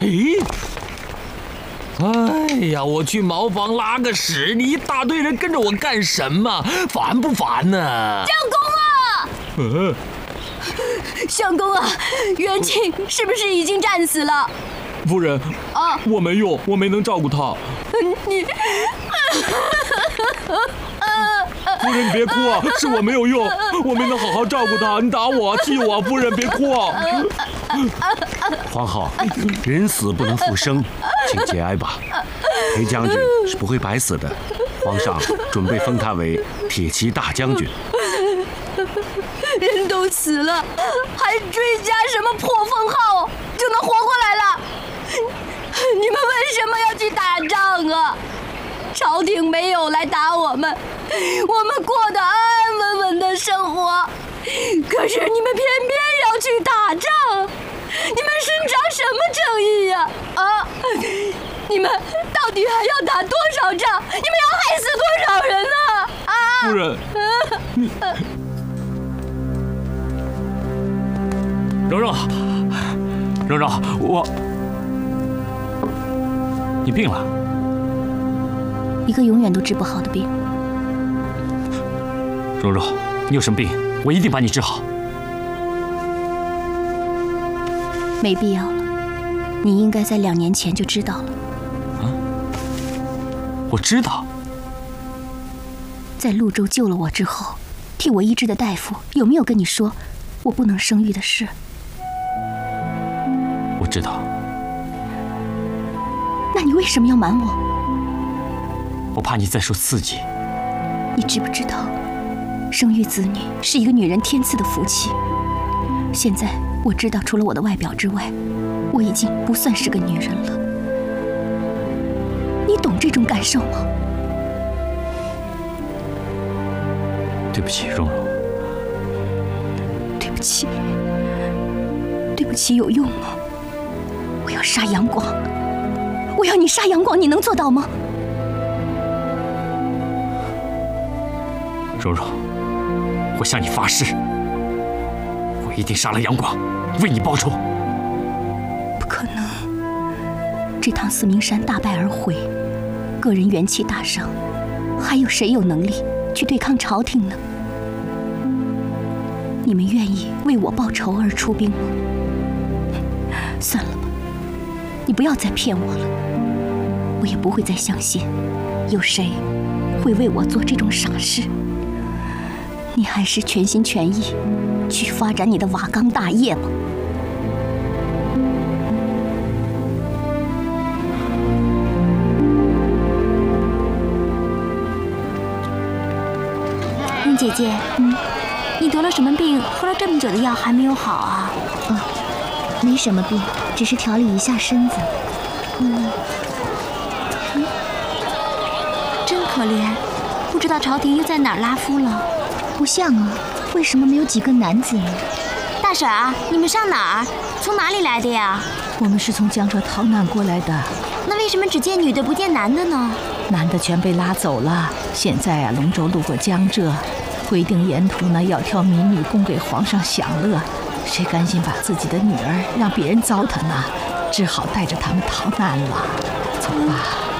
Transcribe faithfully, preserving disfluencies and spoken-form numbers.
诶，哎呀，我去茅房拉个屎，你一大堆人跟着我干什么？烦不烦呢？ 相公啊！ 嗯， 相公啊，元庆是不是已经战死了？ 夫人啊， 我没用，我没能照顾他。 你， 夫人你别哭啊，是我没有用，我没能好好照顾他，你打我，气我，夫人别哭啊。 皇后，人死不能复生，请节哀吧。裴将军是不会白死的，皇上准备封他为铁骑大将军。 人都死了，还追加什么破封号就能活过来了？你们为什么要去打仗啊？朝廷没有来打我们，我们过得安安稳稳的生活，可是你们偏偏要去打仗，你们伸张什么正义呀？啊！你们到底还要打多少仗？你们要害死多少人呢？啊！ 夫人，你蓉蓉，蓉蓉，我，你病了。 一个永远都治不好的病。 蓉蓉，你有什么病？我一定把你治好。 没必要了，你应该在两年前就知道了。 啊？我知道。 在潞州救了我之后，替我医治的大夫有没有跟你说我不能生育的事？ 我知道。 那你为什么要瞒我？ 我怕你再受刺激。 你知不知道，生育子女是一个女人天赐的福气。现在我知道，除了我的外表之外，我已经不算是个女人了。你懂这种感受吗？ 对不起，蓉蓉。 对不起，对不起，有用吗？我要杀杨广，我要你杀杨广，你能做到吗？ 蓉蓉，我向你发誓，我一定杀了杨广，为你报仇。 不可能，这趟四明山大败而回，个人元气大伤，还有谁有能力去对抗朝廷呢？你们愿意为我报仇而出兵吗？算了吧，你不要再骗我了，我也不会再相信有谁会为我做这种傻事。你还是全心全意去发展你的瓦岗大业吧。 宁姐姐，嗯，你得了什么病？喝了这么久的药还没有好啊？ 哦，没什么病，只是调理一下身子。 嗯，嗯，真可怜，不知道朝廷又在哪儿拉夫了。 不像啊，为什么没有几个男子呢？ 大婶儿，你们上哪儿？从哪里来的呀？ 我们是从江浙逃难过来的。 那为什么只见女的不见男的呢？ 男的全被拉走了。现在啊，龙舟路过江浙，规定沿途呢要挑民女供给皇上享乐。谁甘心把自己的女儿让别人糟蹋呢？只好带着他们逃难了。走吧。